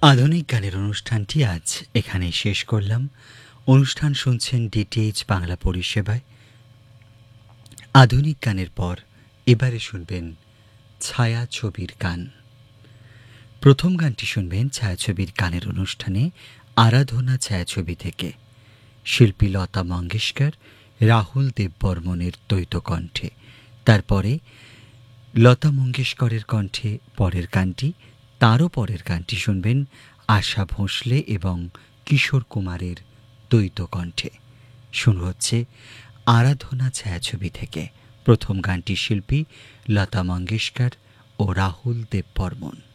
আধুনিক গানের অনুষ্ঠানটি আজ এখানেই শেষ করলাম। অনুষ্ঠান শুনছেন ডিটিএইচ বাংলা পরিষেবায়। আধুনিক গানের পর এবারে শুনবেন ছায়াছবির গান। প্রথম গানটি শুনবেন ছায়াছবির গানের অনুষ্ঠানে আরাধনা ছায়াছবি থেকে শিল্পী লতা মঙ্গেশকর, রাহুল দেববর্মনের দ্বৈত কণ্ঠে। তারপরে লতা মঙ্গেশকরের কণ্ঠে পরের গানটি, তারও পরের গানটি শুনবেন আশা ভোঁসলে এবং কিশোর কুমারের দ্বৈত কণ্ঠে। শুরু হচ্ছে আরাধনা ছায়াছবি থেকে। প্রথম গানটি শিল্পী লতা মঙ্গেশকর ও রাহুল দেববর্মন।